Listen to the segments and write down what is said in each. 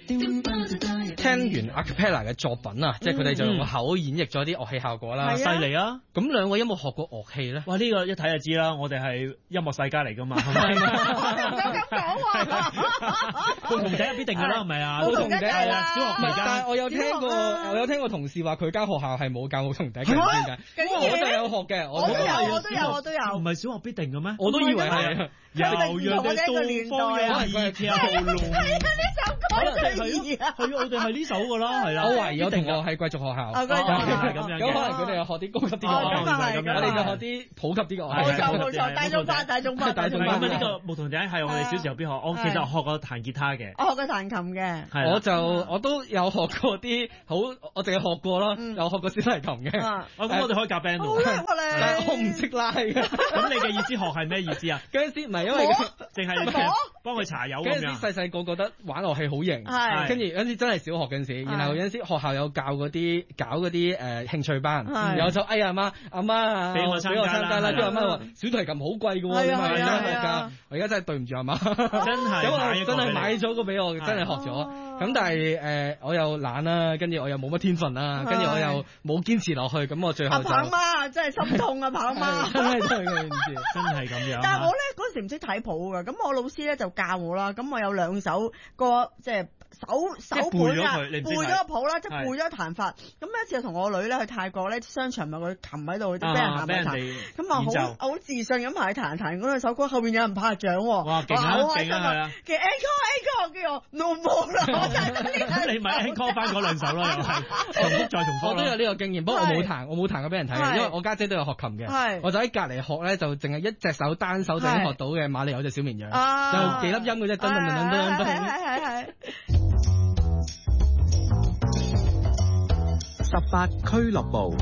聽完 acapella 嘅作品啊，即係佢哋就用個口演繹咗啲樂器效果啦， 犀利啊！ 咁兩位有冇學過樂器咧？ 哇！呢個一睇就知啦，我哋係音樂世家嚟噶嘛，係咪？ 咁講喎， 共同仔必定㗎啦，係咪啊？ 共同仔係啦， 小學期間。 但係我有聽過同事話佢間學校係冇教共同仔嘅，點解？我就有學嘅， 我都有。 唔係小學必定嘅咩？ 我都以為係。 有樣嘅東方有一條龍。 呢首歌最係我哋係呢首㗎啦，係啦。 我懷疑我同學係貴族學校， 係咁樣。 咁可能佢哋又學啲高級啲嘅樂器，我哋就學啲普及啲嘅樂器。 冇錯，大眾化。 咁呢個牧童仔係我哋小時候必學，我其實學過彈吉他嘅。 我學過彈琴嘅。 我都有學過啲我淨係學過咯，有學過小提琴嘅。 咁我哋可以夾 band 喎。 好叻喎你！ 但係我唔識拉嘅。 咁你嘅意思學係咩意思啊？ 嗰陣時唔係因為淨係幫佢搽油咁樣。 嗰陣時細個覺得玩樂器好型，跟住嗰陣時真係小學嗰陣時，然後有陣時學校有教嗰啲搞嗰啲興趣班，然後就哎呀阿媽啊，俾我參加啦，跟住阿媽話小提琴好貴㗎喎，點解學㗎？我而家真係對唔住阿媽，真係買咗個俾我，真係學咗。咁但係我又懶啦，跟住我又冇乜天分啦，跟住我又冇堅持落去，咁我最後就阿媽真係心痛啊，跑媽真係咁樣。 但係我咧嗰時唔識睇譜㗎，咁我老師咧就教我啦，咁我有兩首歌即係手本啊，背咗個譜啦，即係背咗彈法。咁有一次同我女咧去泰國咧，商場咪個琴喺度，俾人彈咪彈，咁啊好自信咁埋去彈嗰兩首歌，後邊有人拍掌喎， 哇勁啊勁啊！ 嘅 encore 叫我 no more 啦。 咁你咪 encore 翻嗰兩首咯，又係重複再重複。 我都有呢個經驗，不過我冇彈過俾人睇嘅，因為我家姐都有學琴嘅，我就喺隔離學咧，就淨係一隻手單手就已經學到嘅馬里奧隻小綿羊，就幾粒音嘅啫，噔噔噔噔噔噔。 係。 18俱樂部。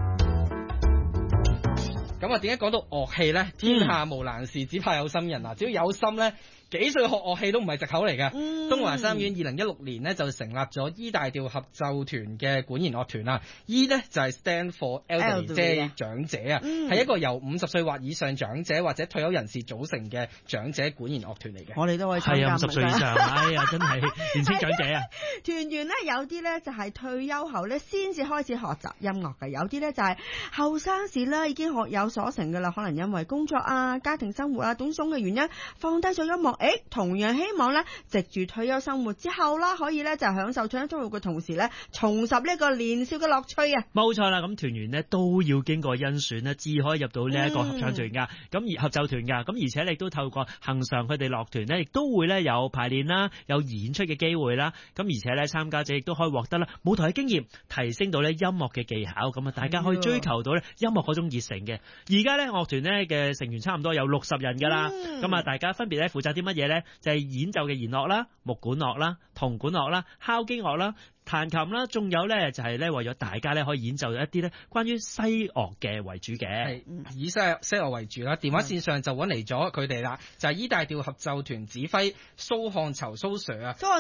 咁啊，點解講到樂器咧？天下無難事，只怕有心人啊！只要有心咧，幾歲學樂器都唔係藉口嚟嘅。東華三院2016年咧就成立咗 E 大調合奏團嘅管弦樂團啦。E 咧就係 stand for elderly，即係長者啊，係一個由50歲或以上長者或者退休人士組成嘅長者管弦樂團嚟嘅。 我哋都可以參加。 係50歲以上，哎呀，真係年輕長者啊！ 團員咧有啲咧就係退休後咧先至開始學習音樂嘅，有啲咧就係後生時咧已經學有所成嘅啦，可能因為工作啊、家庭生活啊種種嘅原因放低咗音樂。同樣希望咧，藉住退休生活之後啦，可以咧就享受退休生活嘅同時咧，重拾呢個年少嘅樂趣啊！ 冇錯啦，咁團員呢都要經過甄選呢，至可以入到呢一個合唱團噶，咁而合奏團噶，咁而且你都透過恆常佢哋樂團呢，亦都會咧有排練啦，有演出嘅機會啦，咁而且咧參加者亦都可以獲得啦舞台嘅經驗，提升到咧音樂嘅技巧，咁啊大家可以追求到咧音樂嗰種熱誠嘅。而家咧樂團呢嘅成員差唔多有60人噶啦，咁啊大家分別咧負責啲乜嘢咧？就係演奏嘅弦樂啦、木管樂啦、銅管樂啦、敲擊樂啦、彈琴啦，仲有咧就係咧為咗大家咧可以演奏一啲咧關於西樂嘅為主嘅， 係以西樂為主啦。電話線上就揾嚟咗佢哋啦，就係 E 大調合奏團指揮蘇漢籌蘇 Sir 啊，蘇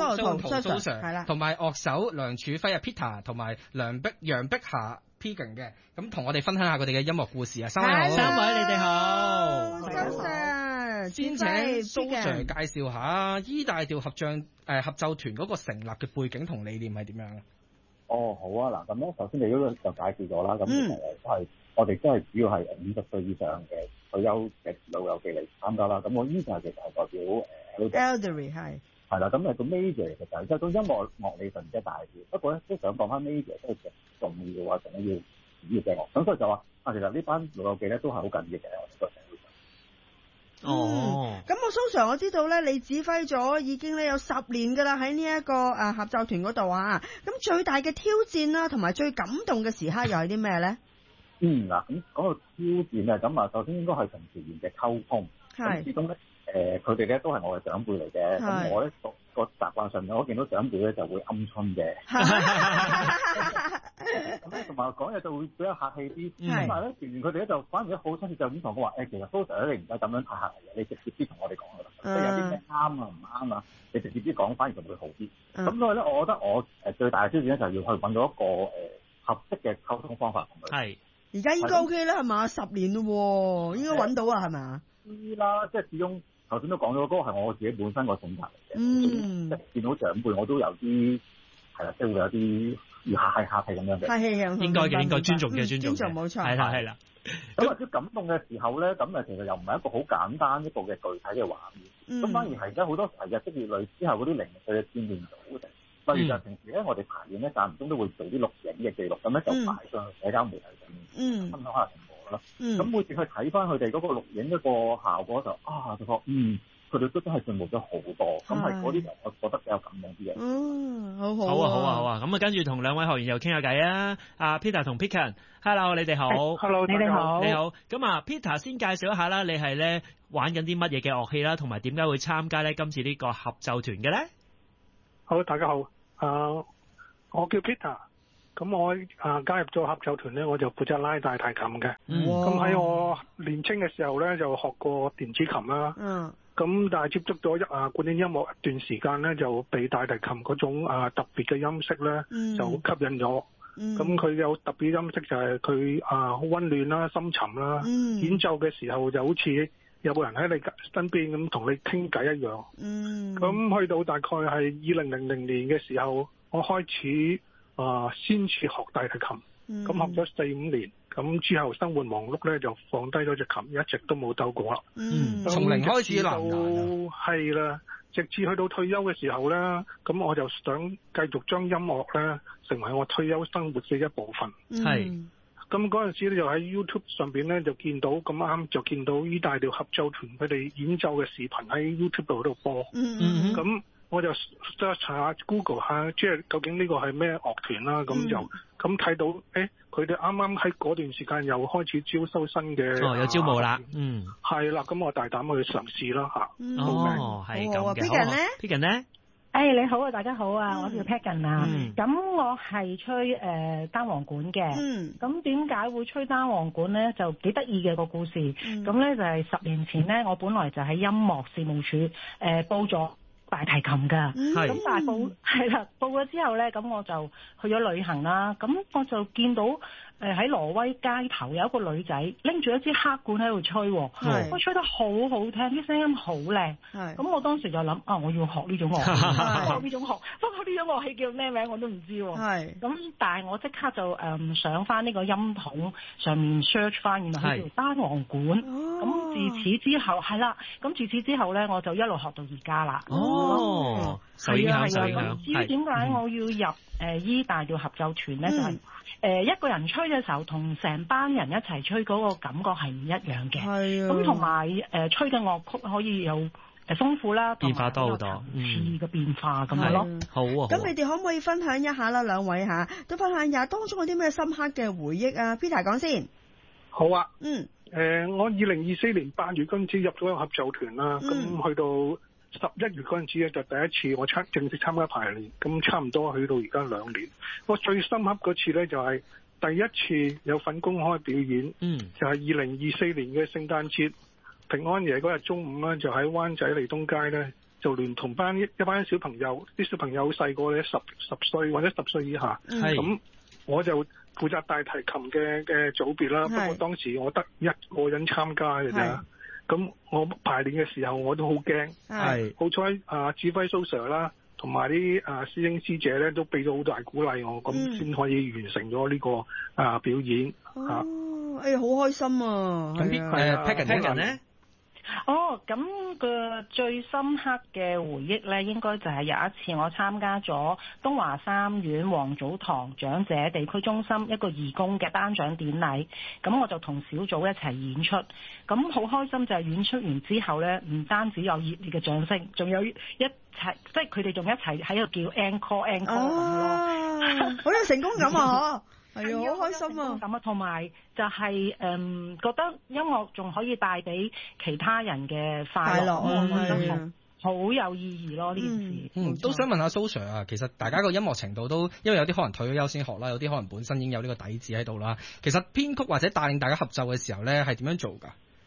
Sir 係啦，同埋樂手梁柱輝啊 Peter 同埋楊碧霞 Pigan 嘅，咁同我哋分享下佢哋嘅音樂故事啊。三位你哋好， 蘇 Sir， 先請蘇 Sir 介紹下 E 大調合奏團嗰個成立嘅背景同理念係點樣啊？ 哦，好啊，嗱，咁咧首先你嗰個就介紹咗啦，咁都係我哋都係主要係50歲以上嘅退休嘅老友記嚟參加啦。咁我依就其實係代表 elderly 係啦，咁個 major 其實就係即係個音樂理論嘅大調，不過咧都想講翻 major 都係重要啊，仲要主要嘅樂。咁所以就話其實呢班老友記咧都係好緊要嘅，我哋個社會上。 咁我蘇 Sir 我知道咧，你指揮咗已經咧有10年噶啦，喺呢一個合奏團嗰度啊。咁最大嘅挑戰啦，同埋最感動嘅時刻又係啲咩咧？ 嗱，咁嗰個挑戰咧，咁首先應該係同團員嘅溝通。係。始終咧，佢哋咧都係我嘅長輩嚟嘅，咁我咧個習慣上面，我見到長輩咧就會鵪鶉嘅。咁同埋講嘢就會比較客氣啲。咁但係咧，團員佢哋咧就反而咧好親切，就咁同我話，其實蘇 Sir 咧你唔使咁樣太客氣嘅，你直接啲同我哋講㗎啦。即係有啲咩啱啊唔啱啊，你直接啲講，反而就會好啲。咁所以咧，我覺得我最大嘅挑戰咧就係要去揾到一個合適嘅溝通方法同佢。 係。而家應該 OK 啦，係嘛？10年咯，應該揾到啊，係咪？ 知啦，即係始終頭先都講咗，嗰個係我自己本身個性格嚟嘅。即係見到長輩我都有啲係啦，即係會有啲要客氣咁樣嘅。 客氣應該嘅，應該尊重嘅，尊重冇錯。 係啦。 咁或者感動嘅時候咧，咁其實又唔係一個好簡單一個嘅具體嘅畫面。咁反而係而家好多時係日積月累之後嗰啲零碎嘅片段組成。例如就平時咧，我哋排練咧間唔中都會做啲錄影嘅記錄，咁咧就擺上去社交媒體上面，分享下成果啦。咁每次去睇翻佢哋嗰個錄影嗰個效果就就覺佢哋都真係進步咗好多。咁係嗰啲我覺得比較感動啲嘅。 好啊。咁跟住同兩位學員又傾下偈啊。阿 Peter 同 Picken，Hello， 你哋好。 Hello， 你哋好。 你好。咁Peter 先介紹一下啦，你係咧玩緊啲乜嘢嘅樂器啦，同埋點解會參加咧今次呢個合奏團嘅咧？ 好，大家好。我叫 Peter， 咁我加入咗合奏團咧，我就負責拉大提琴嘅。咁喺我年青嘅時候咧，就學過電子琴啦。咁但係接觸咗古典音樂一段時間咧，就被大提琴嗰種特別嘅音色咧，就好吸引咗。咁佢有特別音色就係佢好溫暖啦、深沉啦。演奏嘅時候就好似有個人喺你身邊咁同你傾偈一樣。咁去到大概係2000年嘅時候，我開始先學大提琴。咁學咗4-5年，咁之後生活忙碌咧，就放低咗隻琴，一直都冇鬥過啦。 從零開始難係啦，直至去到退休嘅時候咧，咁我就想繼續將音樂咧成為我退休生活嘅一部分。咁嗰陣時咧，就喺 YouTube 上邊咧就見到咁啱就見到依大調合奏團佢哋演奏嘅視頻喺 YouTube 度播。咁我就 search 下 Google 下，即係究竟呢個係咩樂團啦？咁就咁睇到，佢哋啱啱喺嗰段時間又開始招收新嘅。 有招募啦。 係啦，咁我大膽去嘗試啦嚇。 係咁嘅。Picken 咧？ 你好啊，大家好啊，我叫 Picken 啊。咁我係吹單簧管嘅。咁點解會吹單簧管咧？就幾得意嘅個故事。咁咧就係10年前咧，我本來就喺音樂事務處報咗大提琴㗎。咁但係報咗之後咧，咁我就去咗旅行啦。咁我就見到喺挪威街頭有一個女仔拎住一支黑管喺度吹，我吹得好好聽，啲聲音好靚。咁我當時就諗我要學呢種樂器，不過呢種樂器叫咩名我都唔知。咁但係我即刻就上翻呢個音筒上面 search 翻，原來係叫單簧管。咁自此之後咧，我就一路學到而家啦。 受影響。 至於點解我要入依大調合奏團咧？就係一個人吹嘅時候，同成班人一齊吹嗰個感覺係唔一樣嘅。咁同埋吹嘅樂曲可以有豐富啦， 變化多好多， 層次嘅變化咁樣咯。 好啊！ 咁你哋可唔可以分享一下啦？兩位都分享一下當中有啲咩深刻嘅回憶啊 ？Peter 講先。 好啊。我2024年8月嗰陣時入咗合奏團啦，咁去到11月嗰陣時咧，就第一次我正式參加排練，咁差唔多去到而家2年。我最深刻嗰次咧就係第一次有份公開表演，就係2024年嘅聖誕節平安夜嗰日中午咧，就喺灣仔利東街咧，就聯同一班小朋友，啲小朋友好細個咧，10歲或者10歲以下，咁我就負責大提琴嘅組別啦。不過當時我得一個人參加嘅啫。咁我排練嘅時候我都好驚，好彩指揮蘇 Sir 啦，同埋啲師兄師姐咧都俾咗好大鼓勵我，咁先可以完成咗呢個表演。 好開心啊！ 咁Picken咧？ 咁個最深刻嘅回憶咧，應該就係有一次我參加咗東華三院黃祖堂長者地區中心一個義工嘅頒獎典禮，咁我就同小組一齊演出，咁好開心就係演出完之後咧，唔單止有熱烈嘅掌聲，仲有一齊，即係佢哋仲一齊喺度叫 encore 咁咯， 好有成功感啊！係啊，好開心啊！ 咁同埋就係覺得音樂仲可以帶俾其他人嘅快樂，我覺得好有意義咯呢件事。 都想問下蘇 Sir 啊，其實大家個音樂程度都，因為有啲可能退咗休先學啦，有啲可能本身已經有呢個底子喺度啦。其實編曲或者帶領大家合奏嘅時候咧，係點樣做㗎？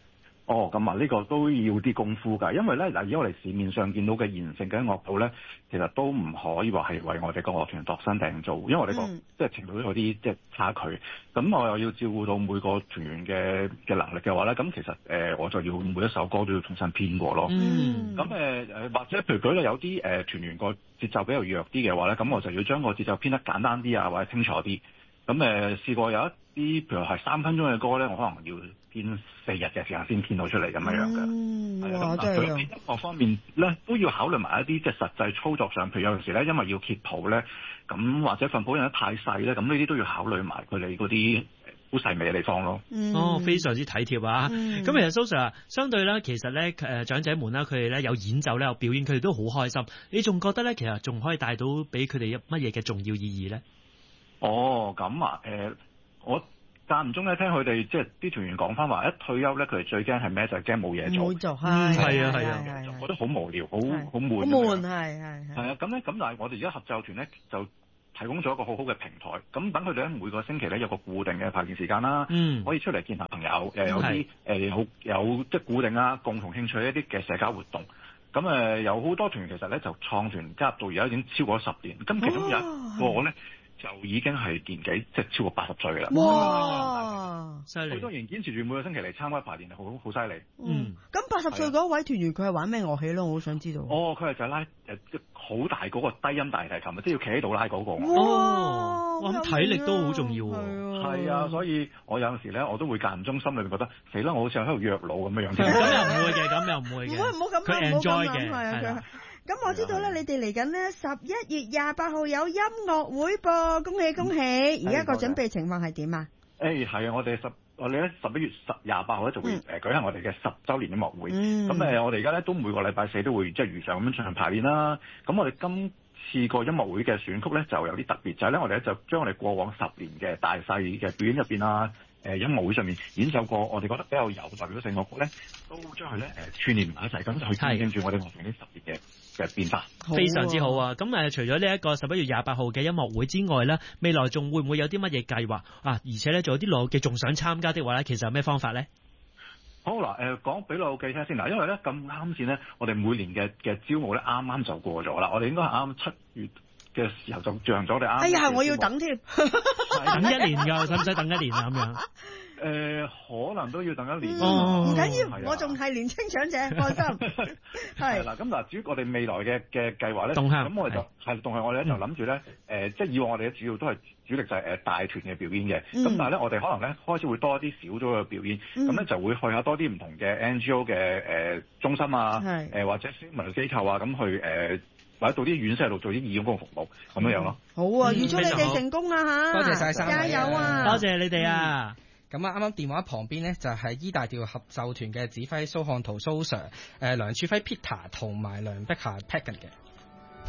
哦，咁啊，呢個都要啲功夫㗎，因為咧嗱，而家我哋市面上見到嘅現成嘅樂譜咧，其實都唔可以話係為我哋個樂團度身訂造，因為我哋個即係程度都有啲即係差距。咁我又要照顧到每個團員嘅能力嘅話咧，咁其實我就要每一首歌都要重新編過咯。咁或者譬如舉例有啲團員個節奏比較弱啲嘅話咧，咁我就要將個節奏編得簡單啲啊，或者清楚啲。咁試過有一啲譬如係3分鐘嘅歌咧，我可能要編4日嘅時間先編到出嚟咁樣嘅。 哇，真係音樂方面咧都要考慮埋一啲即係實際操作上，譬如有陣時咧，因為要揭譜咧，咁或者份譜印得太細咧，咁呢啲都要考慮埋佢哋嗰啲好細微嘅地方咯。 非常之體貼啊！咁其實蘇 Sir 啊，相對咧，其實咧長者們啦，佢哋咧有演奏咧有表演，佢哋都好開心。你仲覺得咧，其實仲可以帶到俾佢哋乜嘢嘅重要意義咧？ 咁啊，我間唔中咧聽佢哋即係啲團員講翻話，一退休咧佢哋最驚係咩？就係驚冇嘢做。 冇做係啊， 覺得好無聊，好悶。好悶係啊， 咁但係我哋而家合奏團咧就提供咗一個好好嘅平台，咁等佢哋咧每個星期咧有個固定嘅排練時間啦，可以出嚟見下朋友，有啲好有即係固定啊共同興趣一啲嘅社交活動。咁有好多團員其實咧就創團加入到而家已經超過10年，咁其中有一個咧。就已經係年紀即係超過80歲啦。 哇！ 犀利！ 好多人堅持住每個星期嚟參加排練，好犀利。 咁80歲嗰位團員佢係玩咩樂器咯？我好想知道。 佢係就拉好大嗰個低音大提琴，即係要企喺度拉嗰個。 哇！咁體力都好重要喎。 係啊，所以我有陣時咧，我都會間唔中心裏面覺得死啦，我好似喺度虐老咁樣樣。 咁又唔會嘅，咁又唔會嘅。 唔好咁， 佢 enjoy 嘅。 咁我知道咧，你哋嚟緊呢11月28號有音樂會噃，恭喜恭喜！而家個準備情況係點啊？ 係啊，我哋咧11月28號咧就會舉行我哋嘅10週年音樂會。咁我哋而家咧都每個禮拜4都會即係如常咁樣進行排練啦。咁我哋今次個音樂會嘅選曲咧就有啲特別，就係咧我哋咧就將我哋過往10年嘅大細嘅表演入邊啦。音樂會上面演奏過我哋覺得比較有代表性樂曲咧，都將佢咧串聯埋一齊，咁就去見證住我哋樂團呢10年嘅變化。 非常之好啊！咁除咗呢一個11月28號嘅音樂會之外咧，未來仲會唔會有啲乜嘢計劃啊？而且咧仲有啲老友記仲想參加的話咧，其實有咩方法咧？ 好嗱，講俾老友記聽先嗱，因為咧咁啱先咧，我哋每年嘅招募咧啱啱就過咗啦，我哋應該係啱7月嘅時候就進行咗我哋啱。 哎呀，我要等添， 等1年㗎，使唔使等1年啊？咁樣？ 可能都要等1年。 唔緊要，我仲係年青長者，放心。 係啦，咁嗱，至於我哋未來嘅計劃咧，咁我哋就係動向我哋咧就諗住咧，即係以往我哋主要都係主力就係大團嘅表演嘅，咁但係咧我哋可能咧開始會多啲小組嘅表演，咁咧就會去下多啲唔同嘅 NGO 嘅中心啊，或者私人機構啊，咁去或者到啲院舍度做啲義工公共服務咁樣咯。 好啊，預祝你哋成功啊嚇！ 多謝晒， 加油啊！ 多謝你哋啊！ 咁啊，啱啱電話旁邊呢，就係 E 大調合奏團嘅指揮蘇漢圖蘇 Sir、梁柱輝 Peter 同埋梁碧霞 Pagan 嘅。